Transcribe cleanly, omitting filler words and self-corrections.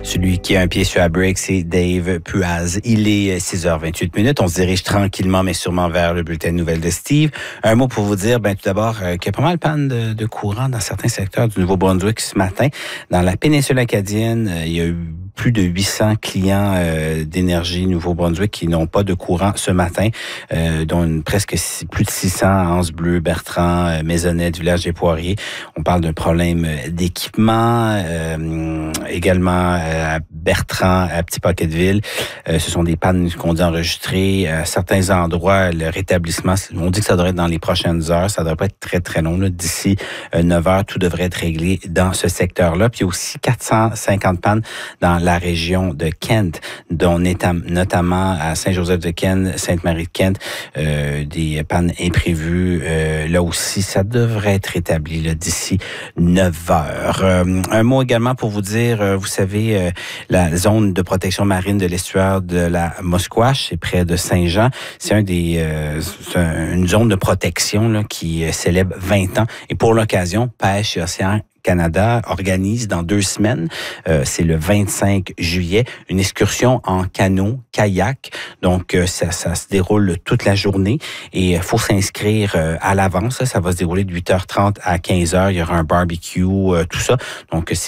Celui qui a un pied sur la break, c'est Dave Puaz. Il est 6h28. On se dirige tranquillement, mais sûrement vers le bulletin de nouvelles de Steve. Un mot pour vous dire, tout d'abord, qu'il y a pas mal de panne de courant dans certains secteurs du Nouveau-Brunswick ce matin. Dans la péninsule acadienne, il y a eu plus de 800 clients d'énergie Nouveau-Brunswick qui n'ont pas de courant ce matin, dont plus de 600 à Anse-Bleu, Bertrand, Maisonnette, Village des Poiriers. On parle d'un problème d'équipement, également à Bertrand, à Petit-Pocketville. Ce sont des pannes qu'on dit enregistrées. À certains endroits, le rétablissement, on dit que ça devrait être dans les prochaines heures. Ça devrait pas être très, très long. Là. D'ici 9 heures, tout devrait être réglé dans ce secteur-là. Puis il y a aussi 450 pannes dans la région de Kent, dont notamment à Saint-Joseph-de-Kent, Sainte-Marie-de-Kent, des pannes imprévues. Là aussi, ça devrait être rétabli là, d'ici 9 heures. Un mot également pour vous dire, vous savez, la zone de protection marine de l'estuaire de la Musquash, c'est près de Saint-Jean. C'est une zone de protection là, qui célèbre 20 ans. Et pour l'occasion, Pêche et Océan Canada organise dans 2 semaines, c'est le 25 juillet, une excursion en canot, kayak. Donc, ça se déroule toute la journée et il faut s'inscrire à l'avance. Ça va se dérouler de 8h30 à 15h. Il y aura un barbecue, tout ça. Donc, si